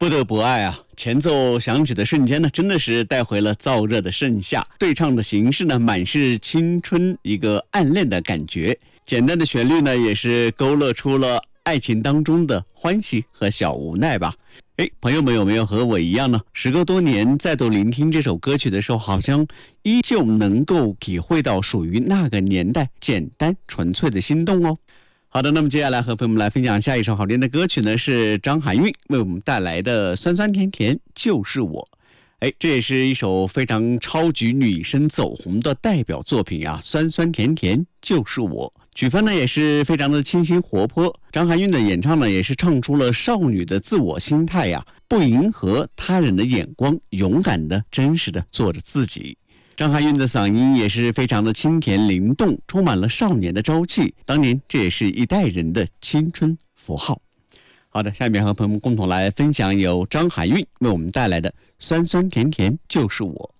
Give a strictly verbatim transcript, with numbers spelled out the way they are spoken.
不得不爱啊！前奏响起的瞬间呢，真的是带回了燥热的盛夏。对唱的形式呢，满是青春一个暗恋的感觉。简单的旋律呢，也是勾勒出了爱情当中的欢喜和小无奈吧。哎，朋友们有没有和我一样呢？时隔多年再度聆听这首歌曲的时候，好像依旧能够体会到属于那个年代简单纯粹的心动哦。好的，那么接下来和朋友们来分享下一首好听的歌曲呢，是张含韵为我们带来的酸酸甜甜就是我。哎，这也是一首非常超级女生走红的代表作品啊，酸酸甜甜就是我。曲风呢也是非常的清新活泼，张含韵的演唱呢也是唱出了少女的自我心态呀、啊，不迎合他人的眼光，勇敢的真实的做着自己。张含韵的嗓音也是非常的清甜灵动，充满了少年的朝气，当年这也是一代人的青春符号。好的，下面和朋友们共同来分享由张含韵为我们带来的酸酸甜甜就是我。